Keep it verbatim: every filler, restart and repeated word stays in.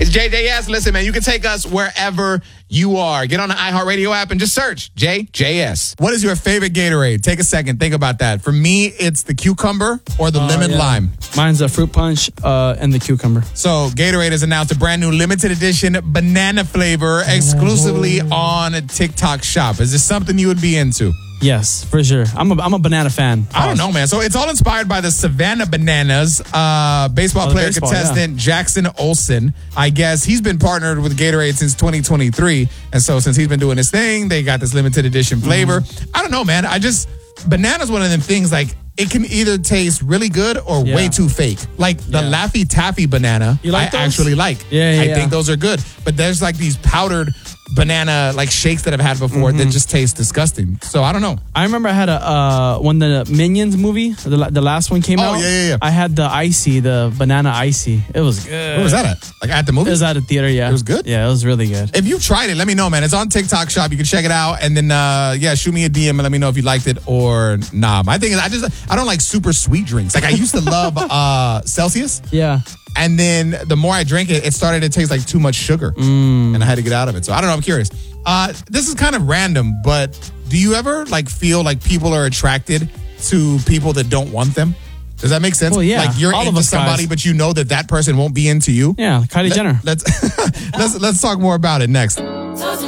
It's J J S. Listen, man, you can take us wherever you are. Get on the iHeartRadio app and just search J J S. What is your favorite Gatorade? Take a second. Think about that. For me, it's the cucumber or the Oh, lemon yeah. lime. Mine's a fruit punch uh, and the cucumber. So Gatorade has announced a brand new limited edition banana flavor exclusively on TikTok Shop. Is this something you would be into? Yes, for sure. I'm a, I'm a banana fan. I don't know, man. So it's all inspired by the Savannah Bananas. Uh, baseball Oh, the player baseball, contestant Jackson Olsen. I guess he's been partnered with Gatorade since twenty twenty-three. And so since he's been doing his thing, they got this limited edition flavor. Mm-hmm. I don't know, man. I just, banana's one of them things like, it can either taste really good or Yeah. way too fake. Like the Yeah. Laffy Taffy banana, You like I those? actually like. Yeah, yeah, I yeah. think those are good. But there's like these powdered banana like shakes that I've had before Mm-hmm. that just taste disgusting. So I don't know. I remember I had a uh, when the Minions movie, the, la- the last one came Oh, out. yeah, yeah, yeah. I had the icy, the banana icy. It was good. Where was that at? Like at the It movie? was at a theater. Yeah, It was good? Yeah, it was really good. If you've tried it, let me know, man. It's on TikTok Shop. You can check it out, and then uh, yeah, shoot me a D M and let me know if you liked it or not. My thing is, I just I don't like super sweet drinks. Like I used to love uh, Celsius, Yeah. and then the more I drank it, it started to taste like too much sugar, Mm. and I had to get out of it. So I don't know. I'm curious. Uh, this is kind of random, but do you ever like feel like people are attracted to people that don't want them? Does that make sense? Well, yeah. Like you're All of into us guys. somebody, but you know that that person won't be into you. Yeah, Kylie Let- Jenner. Let's let's let's talk more about it next.